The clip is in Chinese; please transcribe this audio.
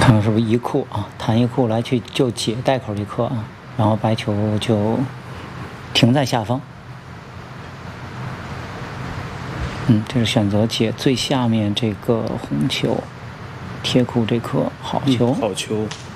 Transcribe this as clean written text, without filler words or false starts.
看看是不是一库啊？弹一库来去就解带口这颗啊，然后白球就停在下方。这是选择解最下面这个红球，贴库这颗好球。 好球。